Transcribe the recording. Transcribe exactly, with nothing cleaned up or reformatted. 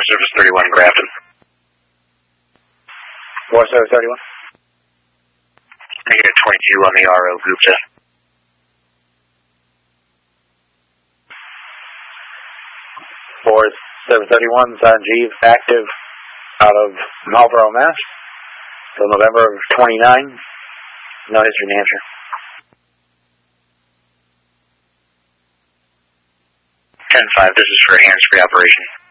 Service thirty-one, Grafton. Forest Service thirty-one. Negative twenty-two on the R O, Gupta. Forest Service thirty-one, Sanjeev, active out of Marlboro, Mass. Till November of twenty-nine. No history, New Hampshire. ten five, this is for hands-free operation.